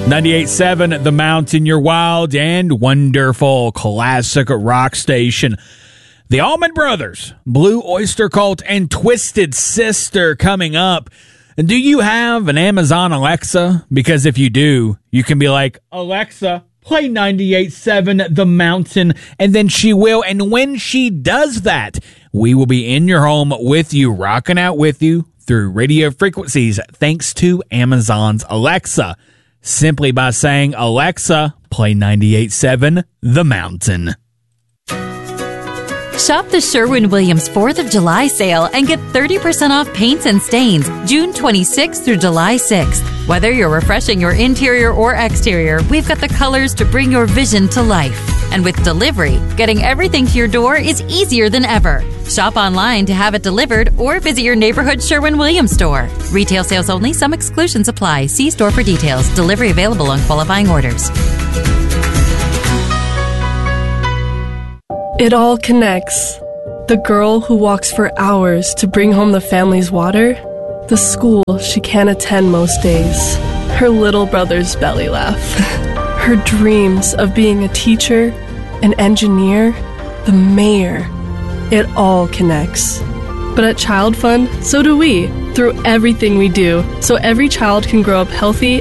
98.7 The Mountain, your wild and wonderful classic rock station. The Allman Brothers, Blue Oyster Cult, and Twisted Sister coming up. And do you have an Amazon Alexa? Because if you do, you can be like, Alexa, play 98.7 The Mountain, and then she will. And when she does that, we will be in your home with you, rocking out with you through radio frequencies, thanks to Amazon's Alexa. Simply by saying, Alexa, play 98.7 The Mountain. Shop the Sherwin-Williams 4th of July sale and get 30% off paints and stains June 26th through July 6th. Whether you're refreshing your interior or exterior, we've got the colors to bring your vision to life. And with delivery, getting everything to your door is easier than ever. Shop online to have it delivered or visit your neighborhood Sherwin-Williams store. Retail sales only. Some exclusions apply. See store for details. Delivery available on qualifying orders. It all connects. The girl who walks for hours to bring home the family's water, the school she can't attend most days, her little brother's belly laugh, her dreams of being a teacher, an engineer, the mayor. It all connects. But at Child Fund, so do we, through everything we do, so every child can grow up healthy